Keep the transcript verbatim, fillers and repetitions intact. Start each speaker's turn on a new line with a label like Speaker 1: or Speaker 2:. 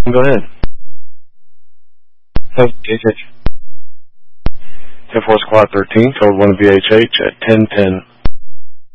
Speaker 1: Go ahead.
Speaker 2: Oh, V H H.
Speaker 1: ten four Squad thirteen, code one V H H at ten ten.